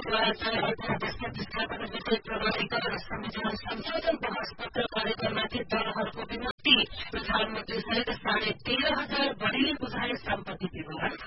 द्वारा देशमा स्थापना विधेयक प्रमाणीकरण संविधान संशोधन बहस पत्र कार्यक्रममाथि दलहरूको विमुक्ति प्रधानमन्त्री सहित 13,500 बढीले बुझाए सम्पत्ति विवरण